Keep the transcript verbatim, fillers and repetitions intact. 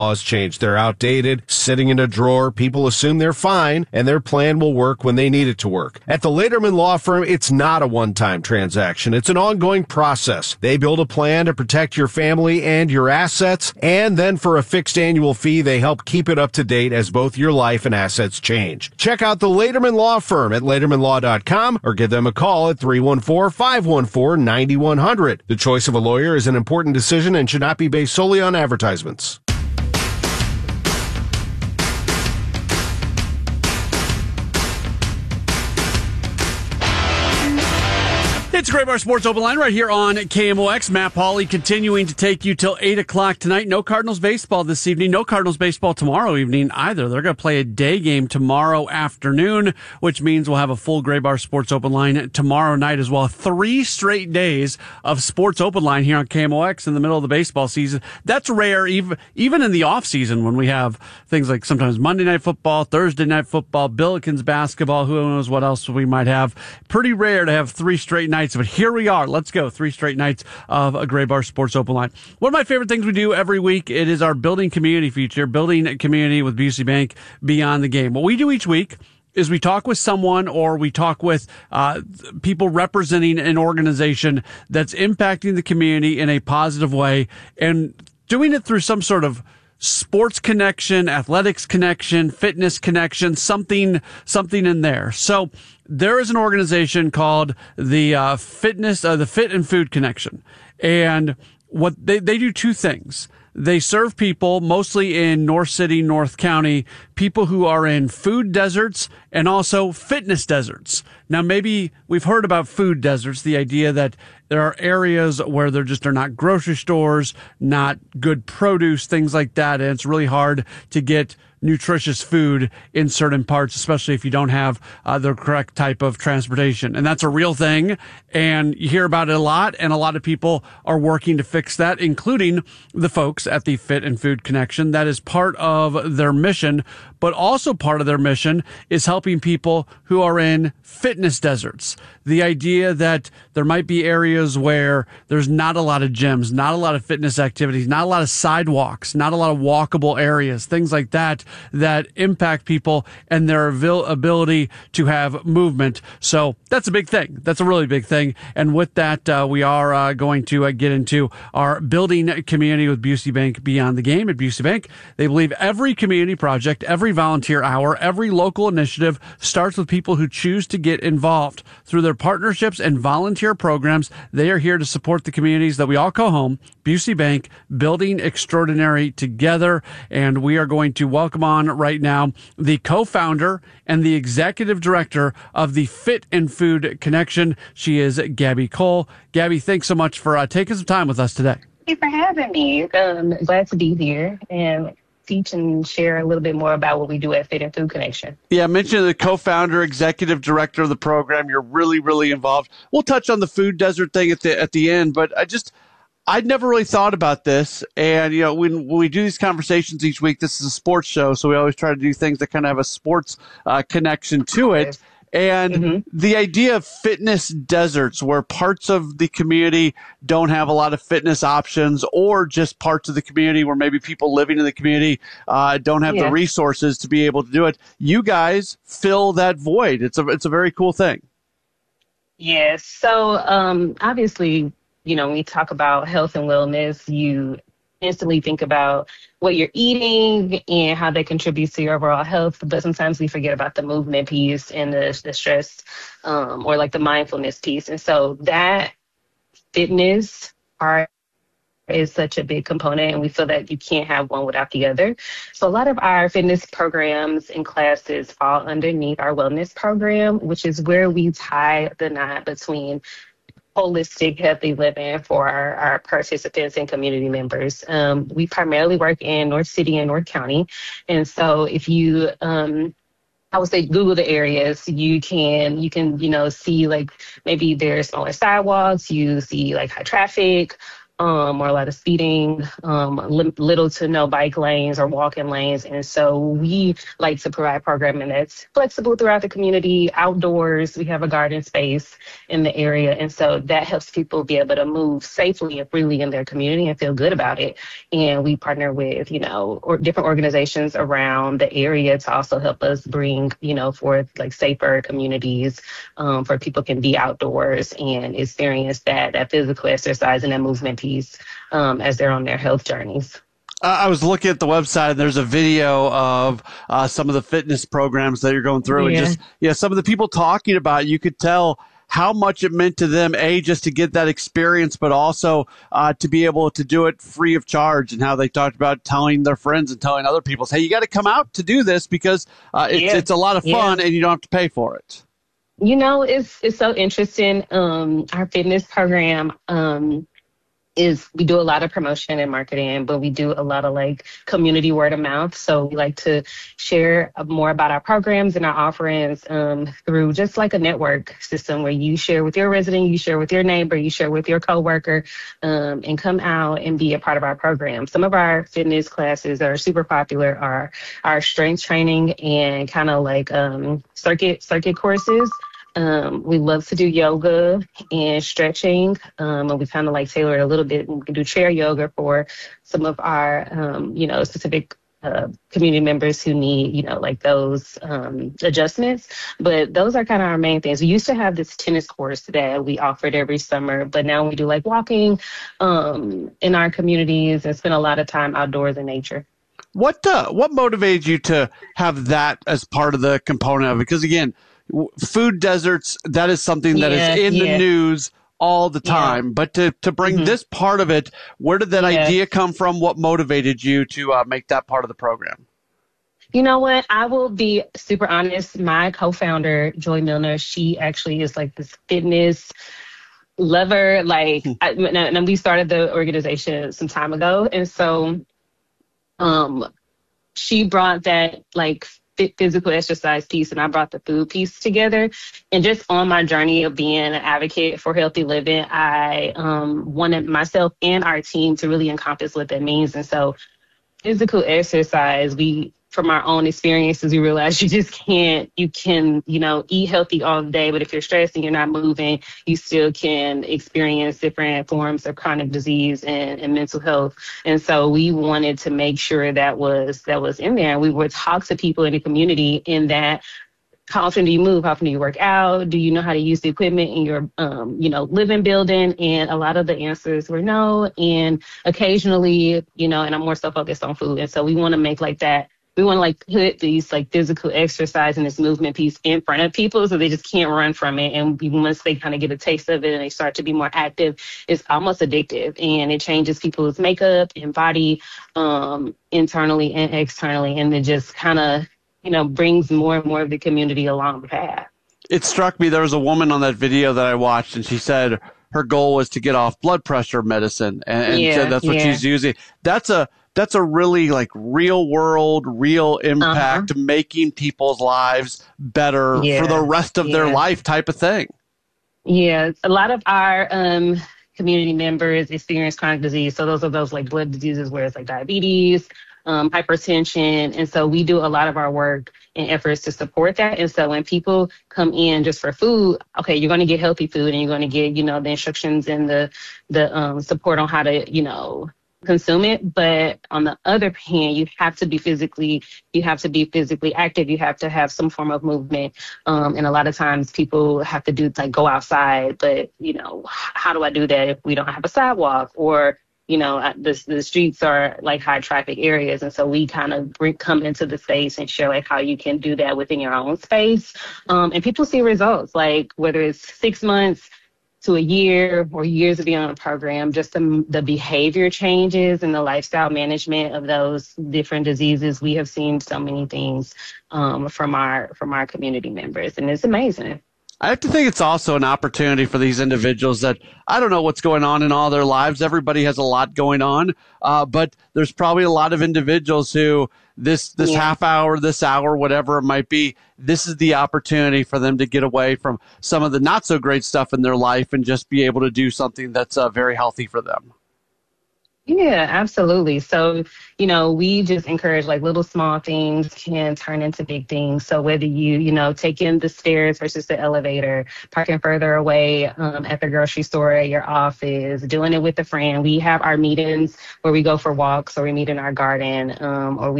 laws change. They're outdated, sitting in a drawer. People assume they're fine, and their plan will work when they need it to work. At the Laderman Law Firm, it's not a one-time transaction. It's an ongoing process. They build a plan to protect your family and your assets, and then for a fixed annual fee, they help keep it up to date as both your life and assets change. Check out the Laderman Law Firm at laderman law dot com or give them a call at three one four, five one four, nine one zero zero. The choice of a lawyer is an important decision and should not be based solely on advertisements. It's a Graybar Sports Open Line right here on K M O X. Matt Pauley continuing to take you till eight o'clock tonight. No Cardinals baseball this evening. No Cardinals baseball tomorrow evening either. They're going to play a day game tomorrow afternoon, which means we'll have a full Graybar Sports Open Line tomorrow night as well. Three straight days of Sports Open Line here on K M O X in the middle of the baseball season. That's rare, even, even in the off season when we have things like sometimes Monday Night Football, Thursday Night Football, Billikens basketball, who knows what else we might have. Pretty rare to have three straight nights. But here we are. Let's go. Three straight nights of a Graybar Sports Open Line. One of my favorite things we do every week, it is our Building Community feature, Building a Community with Busey Bank Beyond the Game. What we do each week is we talk with someone or we talk with uh, people representing an organization that's impacting the community in a positive way and doing it through some sort of sports connection, athletics connection, fitness connection, something, something in there. So there is an organization called the uh, Fitness, uh, the Fit and Food Connection, and what they they do two things. They serve people mostly in North City, North County, people who are in food deserts and also fitness deserts. Now, maybe we've heard about food deserts, the idea that there are areas where there just are not grocery stores, not good produce, things like that. And it's really hard to get nutritious food in certain parts, especially if you don't have uh, the correct type of transportation. And that's a real thing. And you hear about it a lot. And a lot of people are working to fix that, including the folks at the Fit and Food Connection. That is part of their mission. But also part of their mission is helping people who are in fitness deserts. The idea that there might be areas where there's not a lot of gyms, not a lot of fitness activities, not a lot of sidewalks, not a lot of walkable areas, things like that, that impact people and their ability to have movement. So that's a big thing. That's a really big thing. And with that, uh, we are uh, going to uh, get into our Building Community with Busey Bank Beyond the Game at Busey Bank. They believe every community project, every volunteer hour, every local initiative starts with people who choose to get involved. Through their partnerships and volunteer programs, they are here to support the communities that we all call home. Busey Bank, building extraordinary together. And we are going to welcome on right now the co-founder and the executive director of the Fit and Food Connection. She is Gabby Cole. Gabby, thanks so much for uh, taking some time with us today. Thank you for having me. Um, glad to be here and teach and share a little bit more about what we do at Fit and Food Connection. Yeah, I mentioned the co-founder, executive director of the program. You're really, really involved. We'll touch on the food desert thing at the at the end, but I just I'd never really thought about this. And, you know, when, when we do these conversations each week, this is a sports show, so we always try to do things that kind of have a sports uh, connection to it. And mm-hmm. the idea of fitness deserts, where parts of the community don't have a lot of fitness options, or just parts of the community where maybe people living in the community uh, don't have yeah. the resources to be able to do it. You guys fill that void. It's a, it's a very cool thing. Yes. So um, obviously, you know, when we talk about health and wellness, you instantly think about what you're eating and how that contributes to your overall health. But sometimes we forget about the movement piece and the, the stress um, or like the mindfulness piece. And so that fitness part is such a big component, and we feel that you can't have one without the other. So a lot of our fitness programs and classes fall underneath our wellness program, which is where we tie the knot between holistic, healthy living for our, our participants and community members. Um, we primarily work in North City and North County. And so if you, um, I would say Google the areas, you can, you can, you know, see like maybe there's smaller sidewalks, you see like high traffic, um, or a lot of speeding, um, li- little to no bike lanes or walking lanes. And so we like to provide programming that's flexible throughout the community, outdoors. We have a garden space in the area. And so that helps people be able to move safely and freely in their community and feel good about it. And we partner with, you know, or different organizations around the area to also help us bring, you know, forth like safer communities um, where people can be outdoors and experience that, that physical exercise and that movement piece um, as they're on their health journeys. I was looking at the website and there's a video of uh, some of the fitness programs that you're going through, Yeah. and just, yeah, some of the people talking about it, you could tell how much it meant to them, A, just to get that experience, but also uh, to be able to do it free of charge, and how they talked about telling their friends and telling other people, hey, you got to come out to do this because uh, it's, Yeah. it's a lot of fun Yeah. and you don't have to pay for it. You know, it's it's so interesting. Um, our fitness program um, is we do a lot of promotion and marketing, but we do a lot of like community word of mouth. So we like to share more about our programs and our offerings um, through just like a network system where you share with your resident, you share with your neighbor, you share with your coworker, um, and come out and be a part of our program. Some of our fitness classes that are super popular are our strength training and kind of like um, circuit circuit courses. Um, we love to do yoga and stretching, um, and we kind of like tailor it a little bit. We can do chair yoga for some of our, um, you know, specific uh, community members who need, you know, like those um, adjustments. But those are kind of our main things. We used to have this tennis course that we offered every summer, but now we do like walking um, in our communities and spend a lot of time outdoors in nature. What uh, what motivated you to have that as part of the component of it? Because again, food deserts, that is something that Yeah, is in yeah. the news all the Yeah. time. But to, to bring Mhm. this part of it, where did that Yeah. idea come from? What motivated you to uh, make that part of the program? You know what? I will be super honest. My co-founder, Joy Milner, she actually is like this fitness lover. Like, I, and and we started the organization some time ago. And so um, she brought that like fit physical exercise piece and I brought the food piece together. And just on my journey of being an advocate for healthy living, I um, wanted myself and our team to really encompass what that means. And so physical exercise, we, from our own experiences, we realize you just can't, you can, you know, eat healthy all day, but if you're stressed and you're not moving, you still can experience different forms of chronic disease and, and mental health. And so we wanted to make sure that was, that was in there. We would talk to people in the community in that, how often do you move? How often do you work out? Do you know how to use the equipment in your, um, you know, living building? And a lot of the answers were no. And occasionally, you know, and I'm more so focused on food. And so we want to make like that. We want to like put these like physical exercise and this movement piece in front of people so they just can't run from it. And we, once they kind of get a taste of it and they start to be more active, it's almost addictive and it changes people's makeup and body um, internally and externally. And it just kind of, you know, brings more and more of the community along the path. It struck me, there was a woman on that video that I watched, and she said her goal was to get off blood pressure medicine, and, and Yeah, said that's what yeah. she's using. That's a that's a really like real world, real impact, Uh-huh. making people's lives better Yeah, for the rest of their yeah. life type of thing. Yeah, a lot of our um, community members experience chronic disease. So those are those like blood diseases where it's like diabetes, um, hypertension. And so we do a lot of our work and efforts to support that. And so when people come in just for food, okay, you're going to get healthy food and you're going to get, you know, the instructions and the, the um, support on how to, you know, consume it. But on the other hand, you have to be physically, you have to be physically active. You have to have some form of movement. Um, and a lot of times people have to do like go outside, but you know, how do I do that if we don't have a sidewalk or, you know, the, the streets are like high traffic areas. And so we kind of bring, come into the space and show like how you can do that within your own space. Um, and people see results, like whether it's six months, to a year or years of being on a program, just the, the behavior changes and the lifestyle management of those different diseases. We have seen so many things um, from our from our community members, and it's amazing. I have to think it's also an opportunity for these individuals that I don't know what's going on in all their lives. Everybody has a lot going on, uh, but there's probably a lot of individuals who this this Yeah. half hour, this hour, whatever it might be, this is the opportunity for them to get away from some of the not so great stuff in their life and just be able to do something that's uh, very healthy for them. Yeah, absolutely. So, you know, we just encourage like little small things can turn into big things. So whether you, you know, taking the stairs versus the elevator, parking further away um, at the grocery store, at your office, doing it with a friend. We have our meetings where we go for walks or we meet in our garden um, or we